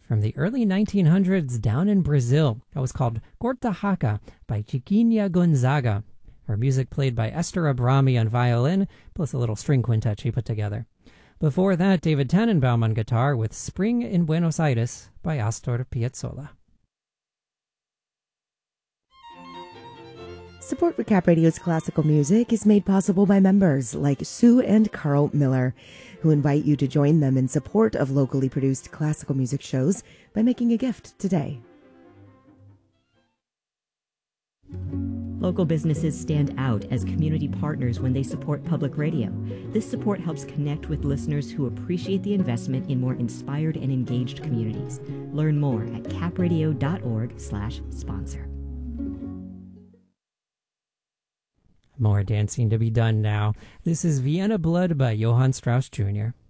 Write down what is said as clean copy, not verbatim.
from the early 1900s down in Brazil. That was called Corta Jaca by Chiquinha Gonzaga. Her music played by Esther Abrami on violin, plus a little string quintet she put together. Before that, David Tannenbaum on guitar with Spring in Buenos Aires by Astor Piazzolla. Support for Cap Radio's classical music is made possible by members like Sue and Carl Miller, who invite you to join them in support of locally produced classical music shows by making a gift today. Local businesses stand out as community partners when they support public radio. This support helps connect with listeners who appreciate the investment in more inspired and engaged communities. Learn more at capradio.org/sponsor. More dancing to be done now. This is Vienna Blood by Johann Strauss Jr.